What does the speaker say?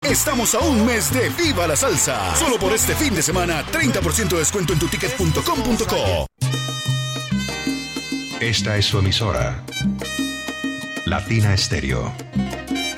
Estamos a un mes de Viva la Salsa. Solo por este fin de semana, 30% de descuento en tuticket.com.co. Esta es su emisora, Latina Estéreo.